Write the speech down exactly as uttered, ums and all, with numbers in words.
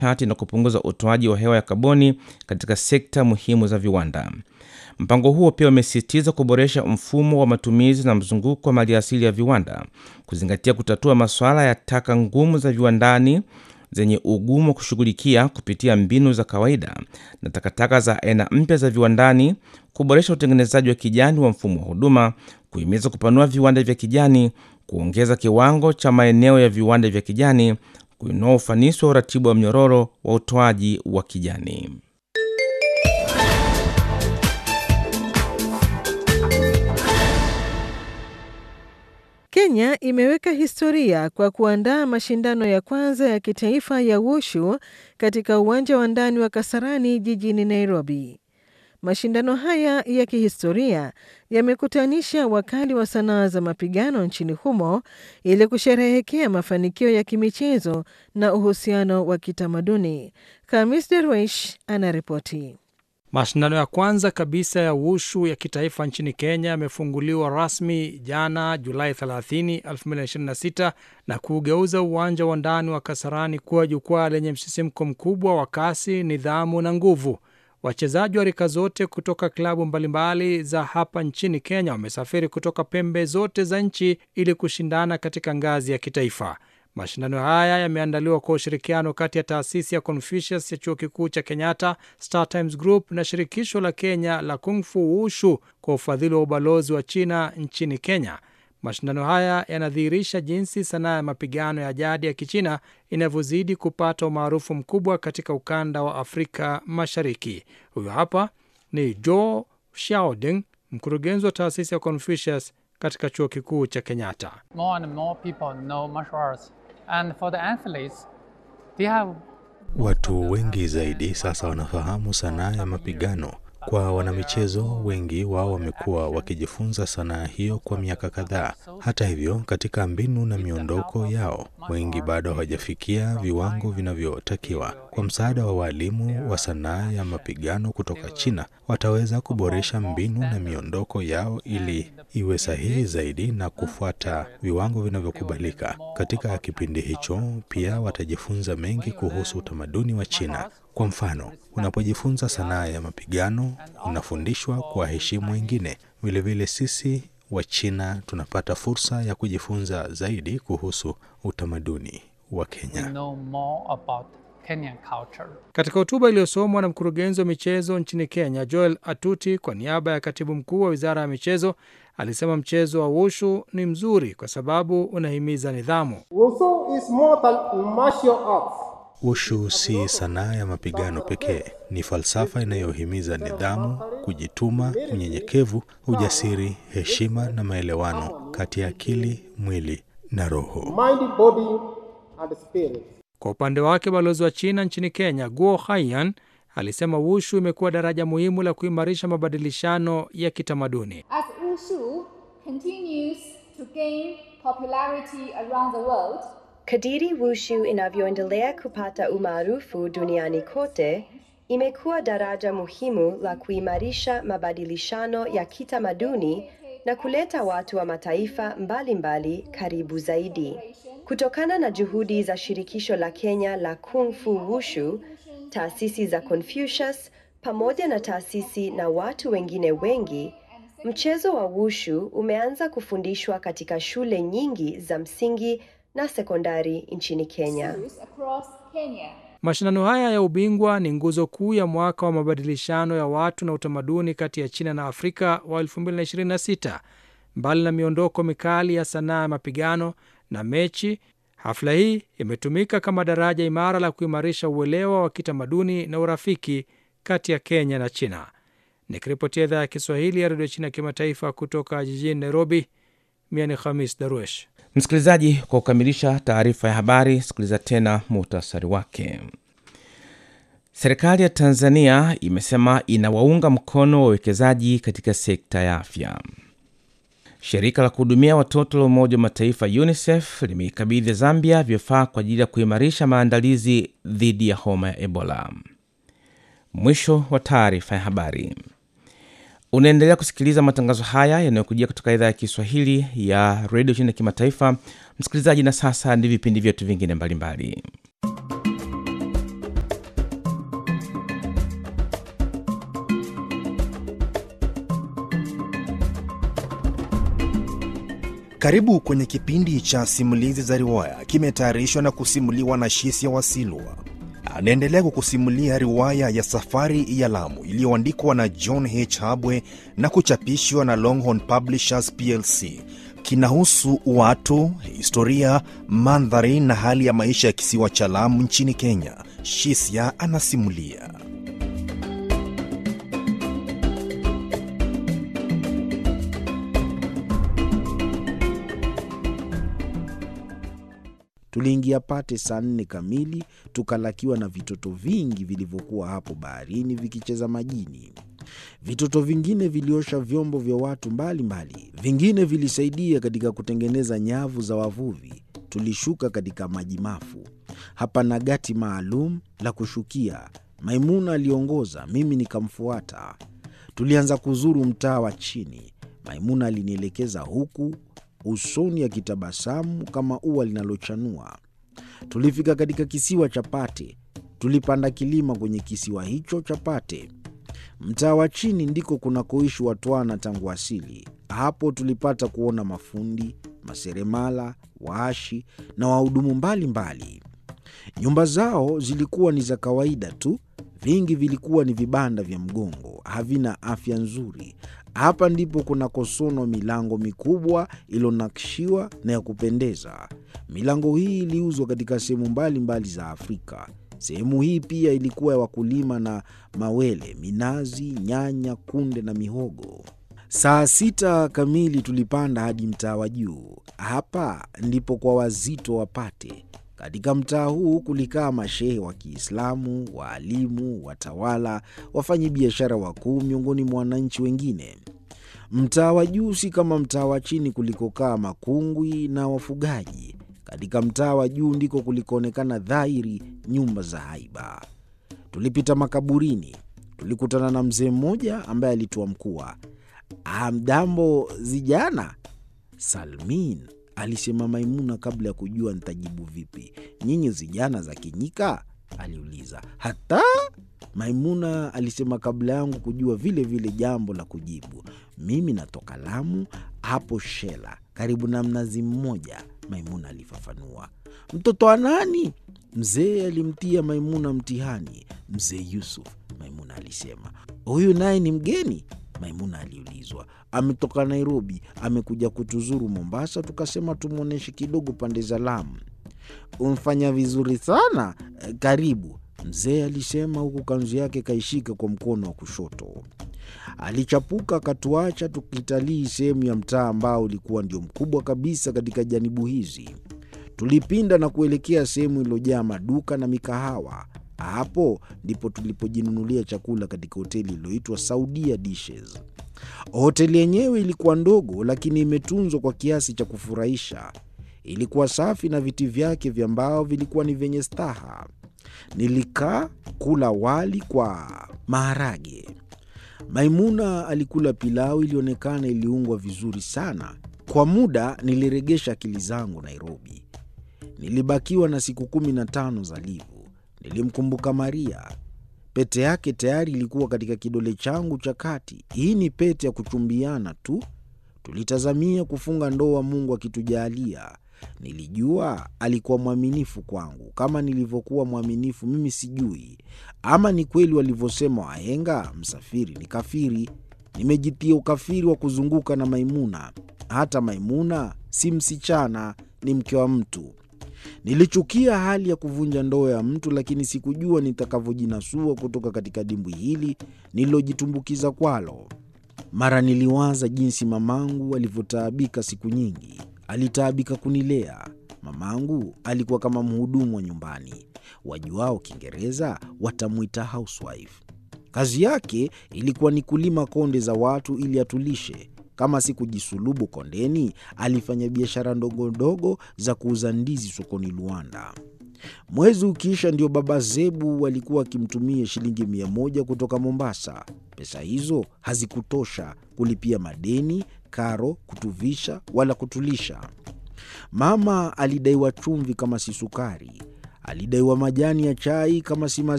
nishati na kupunguza utoaji wa hewa ya kaboni katika sekta muhimu za viwanda. Mpango huo pia umesisitiza kuboresha mfumo wa matumizi na mzunguko wa maliasili ya viwanda, kuzingatia kutatua masuala ya taka ngumu za viwandani zenye ugumu wa kushughulikia kupitia mbinu za kawaida na takataka za aina mpya za viwandani, kuboresha utengenezaji wa kijani wa mfumo wa huduma, kuhimiza kupanua viwanda vya kijani, kuongeza kiwango cha maeneo ya viwanda vya kijani, kuinua ufanisi wa uratibu wa mnyororo wa utoaji wa kijani. Kenya imeweka historia kwa kuandaa mashindano ya kwanza ya kitaifa ya Wushu katika uwanja wa ndani wa Kasarani jijini Nairobi. Mashindano haya ya kihistoria yamekutanisha wakali wa sanaa za mapigano nchini humo ili kusherehekea mafanikio ya kimichezo na uhusiano wa kitamaduni. Khamis Derwish anaripoti. Mashindano ya kwanza kabisa ya Wushu ya kitaifa nchini Kenya yamefunguliwa rasmi jana Julai thelathini, elfu mbili ishirini na sita na kugeuza uwanja wa ndani wa Kasarani kuwa jukwaa lenye msisimko mkubwa wa kasi, nidhamu na nguvu. Wachezaji wa rika zote kutoka klabu mbalimbali za hapa nchini Kenya wamesafiri kutoka pembe zote za nchi ili kushindana katika ngazi ya kitaifa. Mashindano haya yameandaliwa kwa ushirikiano kati ya taasisi ya Confucius ya Chuo Kikuu cha Kenyatta, Star Times Group na shirikisho la Kenya la Kung Fu Wushu kwa ufadhili wa ubalozi wa China nchini Kenya. Mashindano haya yanadhihirisha jinsi sanaa ya mapigano ya jadi ya Kichina inavyozidi kupata umaarufu mkubwa katika ukanda wa Afrika Mashariki. Huyo hapa ni Zhou Xiaoding, mkurugenzi wa taasisi ya Confucius katika Chuo Kikuu cha Kenyatta. More and more people know martial arts. And for the athletes, they have... Watu wengi zaidi sasa wanafahamu sanaa ya mapigano. Kwa wanamichezo wengi wao wamekuwa wakijifunza sanaa hiyo kwa miaka kadhaa. Hata hivyo, katika mbinu na miondoko yao, wengi bado hawajafikia viwango vinavyotakiwa. Kwa msaada wa walimu wa sanaa ya mapigano kutoka China, wataweza kuboresha mbinu na miondoko yao ili iwe sahihi zaidi na kufuata viwango vinavyokubalika. Katika kipindi hicho, pia watajifunza mengi kuhusu utamaduni wa China. Kwa mfano, unapojifunza sanaa ya mapigano, unafundishwa kuwaheshimu wengine. Vilevile sisi wa China tunapata fursa ya kujifunza zaidi kuhusu utamaduni wa Kenya. Katika hotuba iliyosomwa na mkurugenzi wa michezo nchini Kenya, Joel Atuti, kwa niaba ya katibu mkuu wa Wizara ya Michezo, alisema mchezo wa Wushu ni mzuri kwa sababu unahimiza nidhamu. Wushu is more than martial arts. Wushu si sanaa ya mapigano pekee, ni falsafa inayohimiza nidhamu, kujituma, unyenyekevu, ujasiri, heshima na maelewano kati ya akili, mwili na roho. Mind, body and spirit. Kwa upande wake, balozi wa China nchini Kenya, Guo Haiyan, alisema Wushu imekuwa daraja muhimu la kuimarisha mabadilishano ya kitamaduni. As Wushu continues to gain popularity around the world, kadiri Wushu inavyoendelea kupata umaarufu duniani kote, imekuwa daraja muhimu la kuimarisha mabadilishano ya kitamaduni na kuleta watu wa mataifa mbalimbali karibu zaidi. Kutokana na juhudi za shirikisho la Kenya la Kung Fu Wushu, taasisi za Confucius, pamoja na taasisi na watu wengine wengi, mchezo wa Wushu umeanza kufundishwa katika shule nyingi za msingi na sekondari nchini Kenya. Mashindano haya ya ubingwa ni nguzo kuu ya mwaka wa mabadilishano ya watu na utamaduni kati ya China na Afrika wa elfu mbili ishirini na sita. Mbali na miondoko mikali ya sanaa ya mapigano na mechi, hafla hii imetumika kama daraja imara la kuimarisha uelewa wa kitamaduni na urafiki kati ya Kenya na China. Nikiripotia idhaa ya Kiswahili ya Radio China Kimataifa kutoka jijini Nairobi, mimi ni Khamis Darwish. Msikilizaji, kwa kukamilisha taarifa ya habari, sikiliza tena muhtasari wake. Serikali ya Tanzania imesema inawaunga mkono wawekezaji katika sekta ya afya. Shirika la kuhudumia watoto la Umoja wa Mataifa UNICEF limeikabidhi Zambia vifaa kwa ajili ya kuimarisha maandalizi dhidi ya homa ya Ebola. Mwisho wa taarifa ya habari. Unaendelea kusikiliza matangazo haya yanayokujia kutoka idhaa ya Kiswahili ya Radio China Kimataifa. Msikilizaji, na sasa ndi vipindi vyetu vingine mbalimbali. Karibu kwenye kipindi cha simulizi za riwaya, kimetayarishwa na kusimuliwa na Shisia Wasilwa. Anaendelea kukusimulia riwaya ya Safari ya Lamu iliyoandikwa na John H. Habwe na kuchapishwa na Longhorn Publishers P L C. Kinahusu watu, historia, mandhari na hali ya maisha ya kisiwa cha Lamu nchini Kenya. Shisia anasimulia. Tuliingia Pate saa nne kamili, tukalakiwa na vitoto vingi vilivyokuwa hapo baharini vikicheza majini. Vitoto vingine viliosha vyombo vya watu mbalimbali mbali. Vingine vilisaidia katika kutengeneza nyavu za wavuvi. Tulishuka katika maji mafu. Hapana gati maalum la kushukia. Maimuna aliongoza, mimi nikamfuata. Tulianza kuzuru mtaa wa chini. Maimuna alinielekeza huku, usoni akitabasamu kama ua linalochanua. Tulifika katika kisiwa cha Pate. Tulipanda kilima kwenye kisiwa hicho cha Pate. Mtaa wa chini ndiko kunakoishi Watwana tangu asili. Hapo tulipata kuona mafundi, maseremala, waashi na wahudumu mbalimbali. Nyumba zao zilikuwa ni za kawaida tu. Vingi vilikuwa ni vibanda vya mgongo, havina afya nzuri. Hapa ndipo kuna kosono milango mikubwa ilonakshiwa na ya kupendeza. Milango hii iliuzwa katika sehemu mbalimbali za Afrika. Sehemu hii pia ilikuwa ya wakulima na mawele, minazi, nyanya, kunde na mihogo. Saa sita kamili tulipanda hadi mtaa wa juu. Hapa ndipo kwa wazito wa Pate. Katika mtaa huu kulikaa mashehe wa Kiislamu, waalimu, watawala, wafanyi biashara wakuu miongoni mwa wananchi wengine. Mtaa wa juu si kama mtaa wa chini kulikokaa makungwi na wafugaji. Katika mtaa wa juu ndiko kulikoonekana dhahiri nyumba za haiba. Tulipita makaburini. Tulikutana na mzee mmoja ambaye alitoa mkua. "Hamdambo zijana?" "Salmin," alisema Maimuna kabla ya kujua nitajibu vipi. "Nyinyi zijana za Kinyika?" aliuliza. "Hata?" Maimuna alisema kabla yangu kujua vile vile jambo la kujibu. "Mimi natoka Lamu, hapo Shela, karibu na mnazi mmoja," Maimuna alifafanua. "Mtoto wa nani?" Mzee alimtia Maimuna mtihani. "Mzee Yusuf," Maimuna alisema. "Huyu naye ni mgeni?" Maimuna aliulizwa. "Ametoka Nairobi, amekuja kutuzuru Mombasa, tukasema tumuoneshe kidogo pande za Lamu." "Umfanya vizuri sana, karibu," mzee alisema huku kanzu yake kaishika kwa mkono wa kushoto. Alichapuka akatuacha tukitalii sehemu ya mtaa ambao ulikuwa ndio mkubwa kabisa katika janibu hizi. Tulipinda na kuelekea sehemu iliyojaa maduka na mikahawa. Hapo ndipo tulipojinunulia chakula katika hoteli iliyoitwa Saudia Dishes. Hoteli yenyewe ilikuwa ndogo lakini imetunzwa kwa kiasi cha kufurahisha. Ilikuwa safi na viti vyake vya mbao vilikuwa ni vyenye staha. Nilikaa kula wali kwa maharage. Maimuna alikula pilau ilionekana iliungwa vizuri sana. Kwa muda niliregesha akili zangu Nairobi. Nilibakiwa na siku kumi na tano za livu. Nilimkumbuka Maria. Pete yake tayari ilikuwa katika kidole changu cha kati. Hii ni pete ya kuchumbiana tu. Tulitazamia kufunga ndoa Mungu akitujalia. Nilijua alikuwa mwaminifu kwangu. Kama nilivyokuwa mwaminifu mimi sijui. Ama ni kweli walivyosema wahenga, msafiri ni kafiri. Nimejitia ukafiri wa kuzunguka na Maimuna. Hata Maimuna si msichana, ni mke wa mtu. Nilichukia hali ya kuvunja ndoa ya mtu, lakini sikujua nitakavyojinasua kutoka katika dimbwi hili nililojitumbukiza kwalo. Mara niliwaza jinsi mamangu alivyotaabika siku nyingi. Alitaabika kunilea. Mamangu alikuwa kama mhudumu wa nyumbani. Wajuao Kiingereza watamuita housewife. Kazi yake ilikuwa ni kulima konde za watu ili atulishe. Kama si kujisulubu kondeni, alifanya biashara ndogo ndogo za kuuza ndizi sokoni Luanda. Mwezi ukiisha ndio baba Zebu walikuwa akimtumia shilingi mia moja kutoka Mombasa. Pesa hizo hazikutosha kulipia madeni, karo, kutuvisha wala kutulisha. Mama alidaiwa chumvi kama si sukari. Alidaiwa majani ya chai kama si maziwa.